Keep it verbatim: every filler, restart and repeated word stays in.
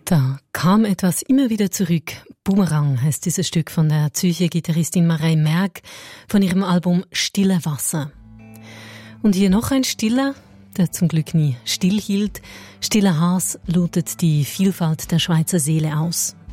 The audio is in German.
Da kam etwas immer wieder zurück. Boomerang heißt dieses Stück von der Zürcher Gitarristin Marei Merck von ihrem Album Stille Wasser. Und hier noch ein Stiller, der zum Glück nie stillhielt. Stiller Has lotet die Vielfalt der Schweizer Seele aus.